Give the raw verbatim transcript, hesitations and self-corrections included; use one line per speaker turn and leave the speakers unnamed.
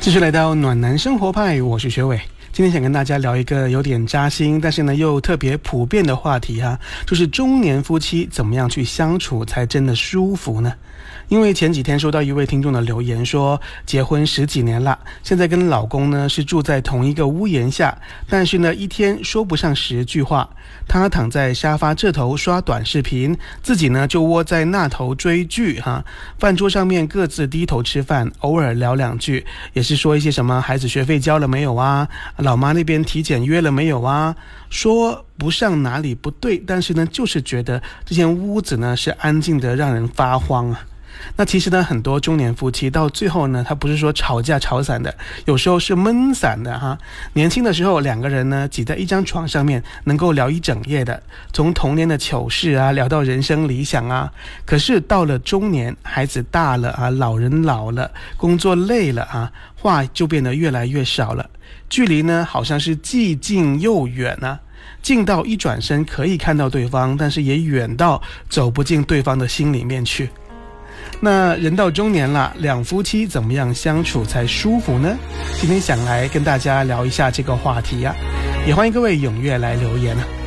继续来到暖男生活派，我是学伟。今天想跟大家聊一个有点扎心，但是呢又特别普遍的话题哈、啊，就是中年夫妻怎么样去相处才真的舒服呢？因为前几天收到一位听众的留言说，结婚十几年了，现在跟老公呢是住在同一个屋檐下，但是呢一天说不上十句话。他躺在沙发这头刷短视频，自己呢就窝在那头追剧哈。饭桌上面各自低头吃饭，偶尔聊两句，也是说一些什么孩子学费交了没有啊，老妈那边体检约了没有啊，说不上哪里不对，但是呢就是觉得这间屋子呢是安静的让人发慌啊。那其实呢很多中年夫妻到最后呢，他不是说吵架吵散的，有时候是闷散的哈。年轻的时候两个人呢挤在一张床上面能够聊一整夜的，从童年的糗事啊聊到人生理想啊。可是到了中年，孩子大了啊，老人老了，工作累了啊，话就变得越来越少了，距离呢好像是既近又远啊，近到一转身可以看到对方，但是也远到走不进对方的心里面去。那人到中年了，两夫妻怎么样相处才舒服呢？今天想来跟大家聊一下这个话题啊，也欢迎各位踊跃来留言啊。